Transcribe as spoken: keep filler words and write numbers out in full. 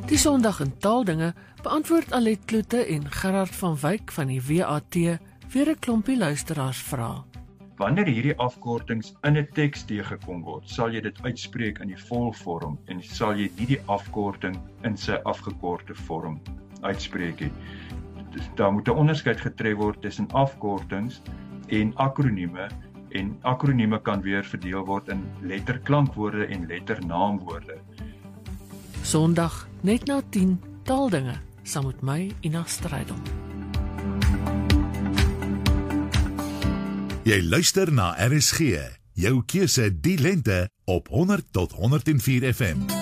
Die Sondag in Taaldinge beantwoord Alet Kloete en Gerard van Wyk van die W A T weer 'n klompie luisteraars vra. Wanneer hierdie afkortings in 'n teks teëgekom word, sal jy dit uitspreek in die volvorm en sal jy nie die afkorting in sy afgekorte vorm uitspreek nie. Daar moet 'n onderskeid getref word tussen afkortings en akronieme, en akronieme kan weer verdeel word in letterklankwoorde en letternaamwoorde. Sondag net na tien Taaldinge saam met my Ina Strydom. Jy luister na R S G, jou keuse die lente op honderd tot honderd en vier F M.